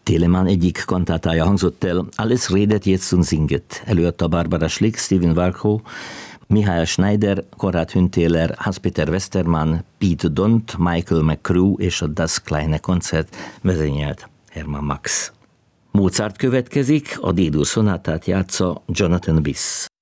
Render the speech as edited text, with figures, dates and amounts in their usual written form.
Telemann egyik kantátája hangzott el, Alles redet jetzt und singet. Előadta Barbara Schlick, Steven Warchow, Michael Schneider, Konrad Hüntéler, Hans-Peter Westermann, Pete Dont, Michael McCrew és a Das Kleine Konzert vezényelt Hermann Max. Mozart következik, a D-dur szonátát játsza Jonathan Biss.